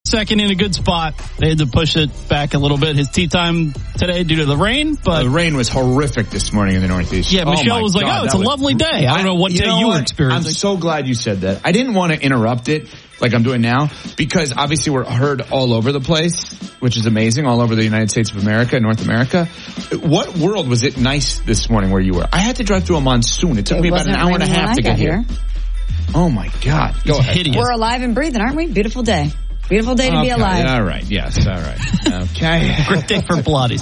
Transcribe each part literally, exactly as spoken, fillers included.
second in a good spot. They had to push it back a little bit. His tee time today due to the rain, but uh, the rain was horrific this morning in the Northeast. Yeah, Michelle oh was like, God, "Oh, it's a was, lovely day." I don't know what you day know you what? were experiencing. I'm so glad you said that. I didn't want to interrupt it like I'm doing now because obviously we're heard all over the place, which is amazing, all over the United States of America, North America. What world was it nice this morning where you were? I had to drive through a monsoon. It took it me about an hour and a half to get here. here. Oh my God. Go it's ahead. Hideous. We're alive and breathing, aren't we? Beautiful day. Beautiful day to okay. be alive. All right. Yes. All right. Okay. Great day for Pilates.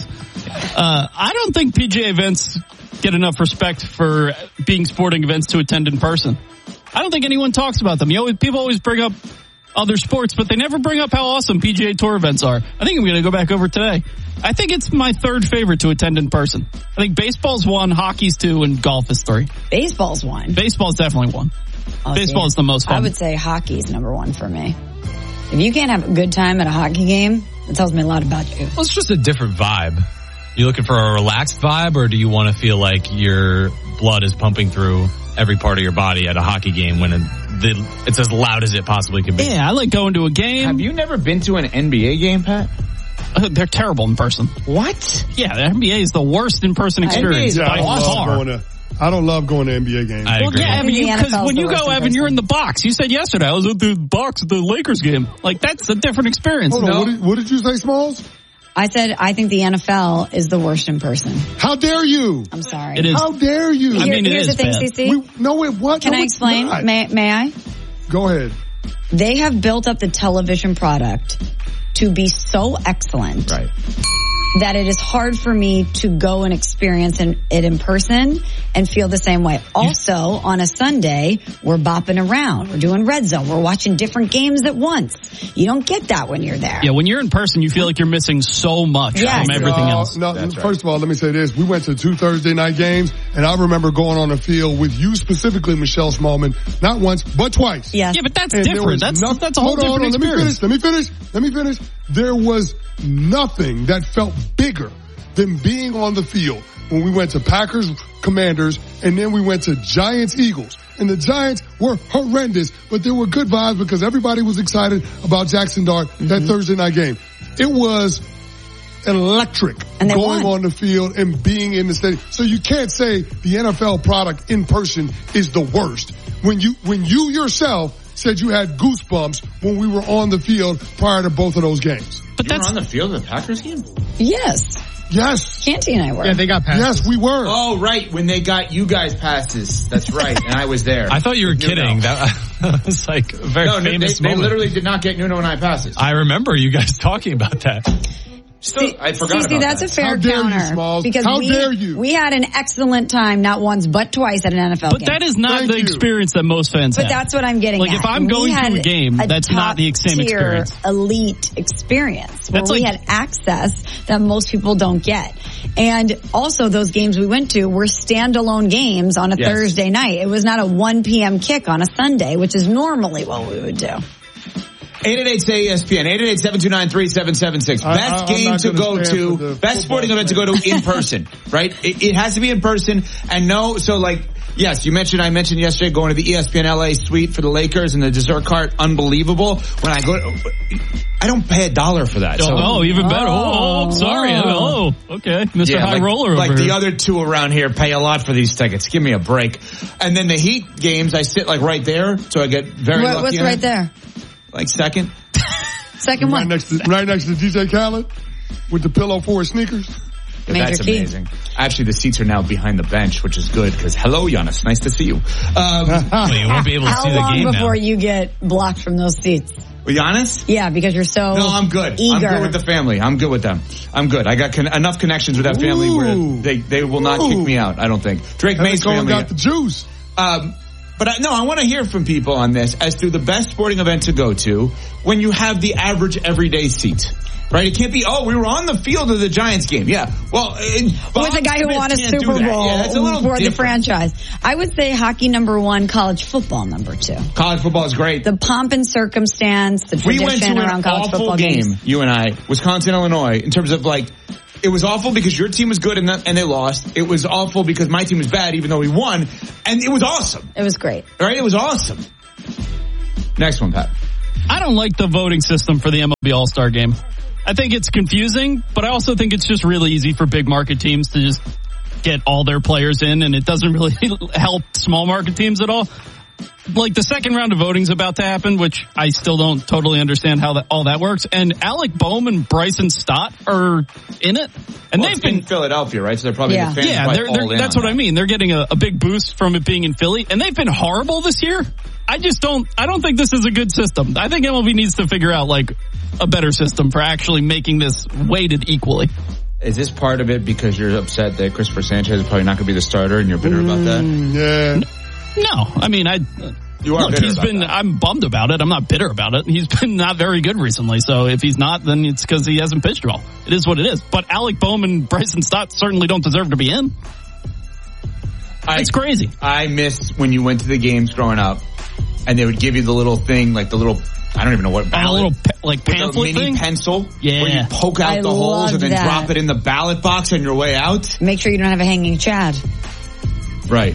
Uh, I don't think P G A events get enough respect for being sporting events to attend in person. I don't think anyone talks about them. You always, people always bring up other sports, but they never bring up how awesome P G A Tour events are. I think I'm going to go back over today. I think it's my third favorite to attend in person. I think baseball's one, hockey's two, and golf is three. Baseball's one. Baseball's definitely one. Oh, Baseball is the most fun. I would say hockey's number one for me. If you can't have a good time at a hockey game, it tells me a lot about you. Well, it's just a different vibe. You looking for a relaxed vibe, or do you want to feel like your blood is pumping through every part of your body at a hockey game when it's as loud as it possibly can be? Yeah, I like going to a game. Have you never been to an N B A game, Pat? Uh, they're terrible in person. What? Yeah, the N B A is the worst in-person experience yeah, by I don't far. love going to, I don't love going to N B A games. I well, agree. yeah, Evan, because when you go, Evan, you're in the the box. You said yesterday I was at the box at the Lakers game. Like, that's a different experience. Hold on, No? what, did, what did you say, Smalls? I said I think the N F L is the worst in person. How dare you? I'm sorry. It is. How dare you? I Here, mean, it here's is the thing, bad. C C. We, no, it what? Can no, I it's explain? not. May, may I? Go ahead. They have built up the television product to be so excellent Right. that it is hard for me to go and experience it in person and feel the same way. Also, on a Sunday, we're bopping around. We're doing Red Zone. We're watching different games at once. You don't get that when you're there. Yeah, when you're in person, you feel like you're missing so much Yes. from everything No, else. No, That's first right. of all, let me say this. We went to two Thursday night games, and I remember going on the field with you specifically, Michelle Smallman, not once, but twice. Yes. Yeah, but that's And there different. was That's nothing- that's a whole hold on, different hold on, experience. Let me finish. Let me finish. Let me finish. There was nothing that felt bigger than being on the field when we went to Packers, Commanders, and then we went to Giants, Eagles. And the Giants were horrendous, but there were good vibes because everybody was excited about Jackson Dart, mm-hmm. that Thursday night game. It was electric And they going won. on the field and being in the stadium. So you can't say the N F L product in person is the worst. When you, when you yourself said you had goosebumps when we were on the field prior to both of those games. But You that's were on the field of the Packers game? Yes. Yes. Canty and I were. Yeah, they got past. Yes, we were. Oh, right. When they got you guys passes. That's right. And I was there. I thought you were With kidding. Nuno. That was like a very No, they, famous they moment. literally did not get Nuno and I passes. I remember you guys talking about that. Still, I forgot See, see, about that's that. a fair How dare you, counter. Smalls? Because How we, dare you? we had an excellent time, not once, but twice at an N F L but game. that is not Thank the you. experience that most fans But have. that's what I'm getting Like, at. if I'm We going to had a game, that's not the same top-tier experience. elite experience where That's we like- had access that most people don't get. And also those games we went to were standalone games on a Yes. Thursday night. It was not a one p.m. kick on a Sunday, which is normally what we would do. eight eight eight say E S P N, eight eight eight, seven two nine, three seven seven six. I- Best I- I'm game not to gonna go stand to, for the best sporting football event to go to in person, right? It, it has to be in person. And no, so like, yes, you mentioned, I mentioned yesterday going to the E S P N L A suite for the Lakers and the dessert cart, unbelievable. When I go, I don't pay a dollar for that. Oh, so. oh, even better. Oh, I'm sorry. Oh. Oh, okay. Mister Yeah, High like, Roller over like here. the other two around here pay a lot for these tickets. Give me a break. And then the Heat games, I sit like right there, so I get very What, lucky. what's in right it. there? Like second. Second Right one. next to, right next to D J Khaled with the pillow for his sneakers. Yeah, Major that's key. amazing. Actually, the seats are now behind the bench, which is good because hello, Giannis, nice to see you. Um, Well, you won't be able to How see the long game before now. you get blocked from those seats? Giannis? Yeah, because you're so No, I'm good. eager. I'm good with the family. I'm good with them. I'm good. I got con- enough connections with that family Ooh. where they they will not kick Ooh. me out. I don't think Drake Evan May's Cohen family. got the juice. Um, but I, no, I want to hear from people on this as to the best sporting event to go to when you have the average everyday seat. Right? It can't be, oh, we were on the field of the Giants game. Yeah. Well, it, with a guy who won a Super Bowl Yeah, it's a little for the different. franchise. I would say hockey number one, college football number two. College football is great. The pomp and circumstance, the We tradition went to around an college awful football game, games. you and I, Wisconsin, Illinois, in terms of like, it was awful because your team was good and, and they lost. It was awful because my team was bad even though we won. And it was awesome. It was great. All right? It was awesome. Next one, Pat. I don't like the voting system for the M L B All-Star Game. I think it's confusing, but I also think it's just really easy for big market teams to just get all their players in, and it doesn't really help small market teams at all. Like, the second round of voting is about to happen, which I still don't totally understand how that all that works. And Alec Bohm and Bryson Stott are in it, and well, they've been in Philadelphia, right? So they're probably yeah, the fans yeah. They're, they're, that's what I mean. They're getting a, a big boost from it being in Philly, and they've been horrible this year. I just don't. I don't think this is a good system. I think M L B needs to figure out like a better system for actually making this weighted equally. Is this part of it because you're upset that Christopher Sanchez is probably not going to be the starter, and you're bitter mm, about that? Yeah. No, I mean, I. You are look, bitter he's about been. that. I'm bummed about it. I'm not bitter about it. He's been not very good recently. So if he's not, then it's because he hasn't pitched well. It is what it is. But Alec Bohm and Bryson Stott certainly don't deserve to be in. I, it's crazy. I miss when you went to the games growing up, and they would give you the little thing, like the little. I don't even know what ballot. A little pe- like pamphlet mini thing? pencil. Yeah. Where you poke out I the holes and then loved that. drop it in the ballot box on your way out. Make sure you don't have a hanging Chad. Right.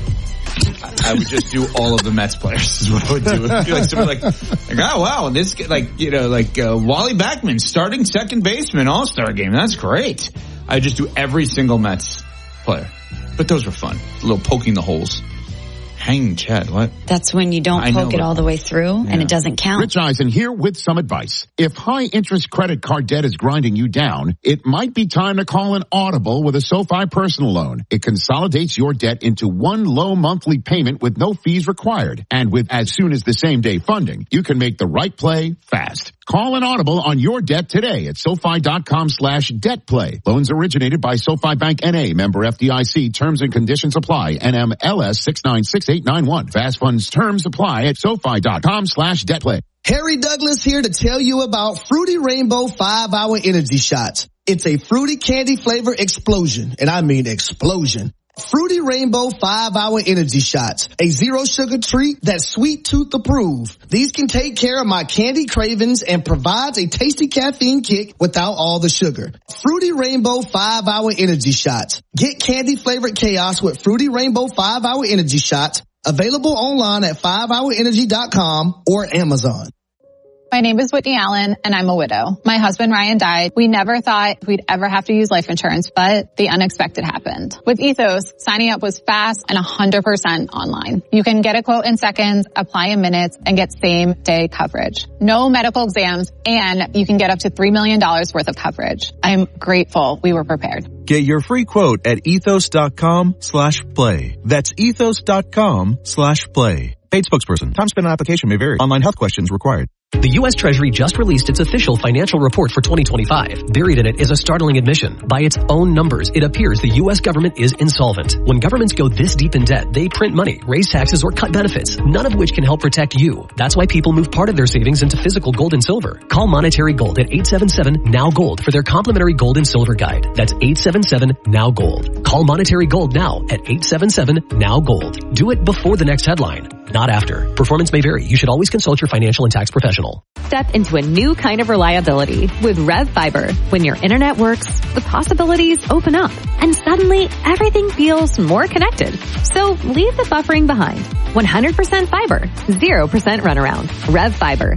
I would just do all of the Mets players is what I would do. It would be like someone like, like, oh wow, this like you know like uh, Wally Backman starting second baseman All-Star game. That's great. I just do every single Mets player. But those were fun. A little poking the holes. Hanging Chad, what? That's when you don't I poke know, it all the way through yeah. and it doesn't count. Rich Eisen here with some advice. If high interest credit card debt is grinding you down, it might be time to call an Audible with a SoFi personal loan. It consolidates your debt into one low monthly payment with no fees required. And with as soon as the same day funding, you can make the right play fast. Call an Audible on your debt today at SoFi.com slash debt play. Loans originated by SoFi Bank N A, member F D I C. Terms and conditions apply. N M L S six nine six eight nine one. Fast funds terms apply at SoFi.com slash debt play. Harry Douglas here to tell you about Fruity Rainbow five hour Energy Shots. It's a fruity candy flavor explosion, and I mean explosion. Fruity Rainbow five hour Energy Shots, a zero sugar treat that's sweet tooth approved. These can take care of my candy cravings and provides a tasty caffeine kick without all the sugar. Fruity Rainbow five hour Energy Shots. Get candy flavored chaos with Fruity Rainbow five hour Energy Shots. Available online at five hour energy dot com or Amazon. My name is Whitney Allen, and I'm a widow. My husband, Ryan, died. We never thought we'd ever have to use life insurance, but the unexpected happened. With Ethos, signing up was fast and one hundred percent online. You can get a quote in seconds, apply in minutes, and get same-day coverage. No medical exams, and you can get up to three million dollars worth of coverage. I'm grateful we were prepared. Get your free quote at ethos.com slash play. That's ethos.com slash play. Paid spokesperson. Time spent on application may vary. Online health questions required. The U S Treasury just released its official financial report for twenty twenty-five. Buried in it is a startling admission. By its own numbers, it appears the U S government is insolvent. When governments go this deep in debt, they print money, raise taxes, or cut benefits, none of which can help protect you. That's why people move part of their savings into physical gold and silver. Call Monetary Gold at eight seven seven, N O W, GOLD for their complimentary gold and silver guide. That's eight seven seven, N O W, GOLD. Call Monetary Gold now at eight seven seven, N O W, GOLD. Do it before the next headline, not after. Performance may vary. You should always consult your financial and tax professional. Step into a new kind of reliability with Rev Fiber. When your internet works, the possibilities open up, and suddenly everything feels more connected. So leave the buffering behind. one hundred percent fiber, zero percent runaround. Rev Fiber.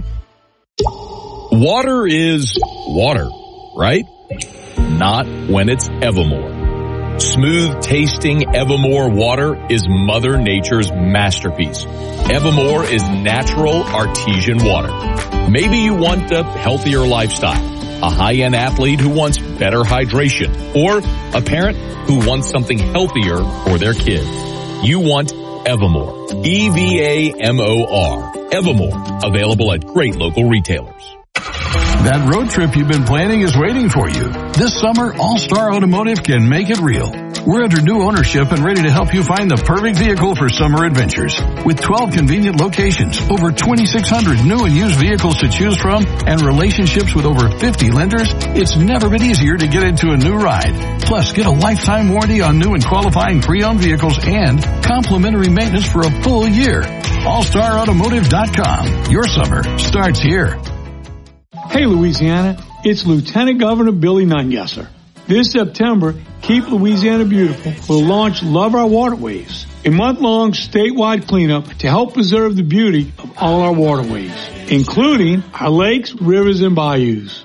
Water is water, right? Not when it's Evermore. Smooth tasting Evermore water is Mother Nature's masterpiece. Evermore is natural artesian water. Maybe you want a healthier lifestyle, a high-end athlete who wants better hydration, or a parent who wants something healthier for their kids. You want Evermore. E V A M O R. Evermore. Available at great local retailers. That road trip you've been planning is waiting for you. This summer, All-Star Automotive can make it real. We're under new ownership and ready to help you find the perfect vehicle for summer adventures. With twelve convenient locations, over twenty-six hundred new and used vehicles to choose from, and relationships with over fifty lenders, it's never been easier to get into a new ride. Plus, get a lifetime warranty on new and qualifying pre-owned vehicles and complimentary maintenance for a full year. all star automotive dot com. Your summer starts here. Hey, Louisiana, it's Lieutenant Governor Billy Nungesser. This September, Keep Louisiana Beautiful will launch Love Our Waterways, a month-long statewide cleanup to help preserve the beauty of all our waterways, including our lakes, rivers, and bayous.